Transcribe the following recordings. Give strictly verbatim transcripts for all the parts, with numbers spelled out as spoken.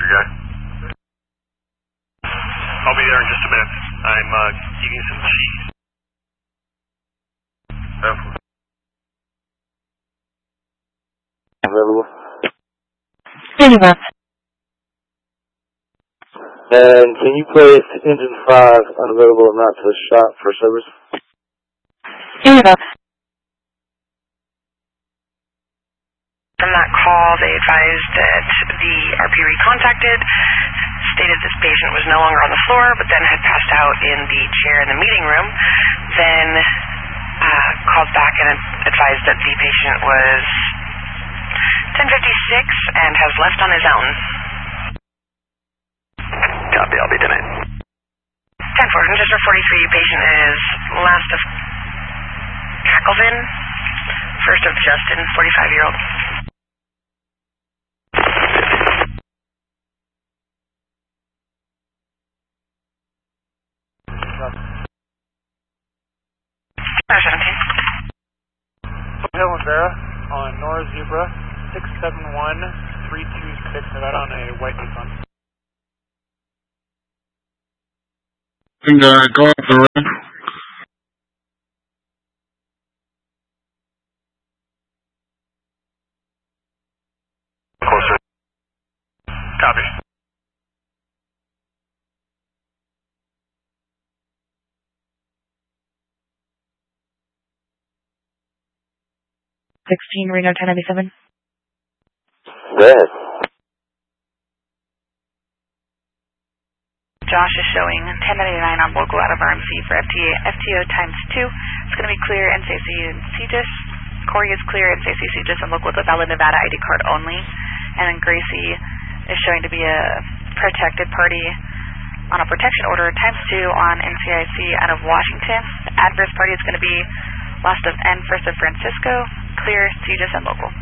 Roger, guy. I'll be there in just a minute. I'm uh, eating some cheese. Oh. Available. Anyway. And can you place engine five unavailable and not to the shop for service? Anyway. From that call, they advised that the R P recontacted, stated this patient was no longer on the floor, but then had passed out in the chair in the meeting room. Then uh, called back and advised that the patient was ten fifty-six and has left on his own. Copy, I'll be tonight. ten four, Register forty-three, patient is last of Cacklevin, first of Justin, forty-five-year-old. seventeen. Hill and Vera on Nora Zebra, six seven one three two six, that on a white Nissan. And uh, go up the road. Closer. Copy. sixteen, Reno ten ninety-seven. Go ahead. Josh is showing ten ninety-nine on local out of R M C for F T A, F T O times two. It's going to be clear N C I C and C G I S. Corey is clear N C I C, C G I S, and local with a valid Nevada I D card only. And then Gracie is showing to be a protected party on a protection order times two on N C I C out of Washington. The adverse party is going to be last of N, first of Francisco. Clear C G I S and local.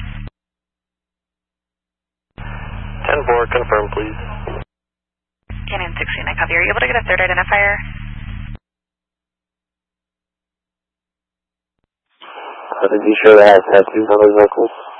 ten four, confirm please. Canyon sixteen, I copy. Are you able to get a third identifier? Uh, did you show that has tattoos on those vehicles?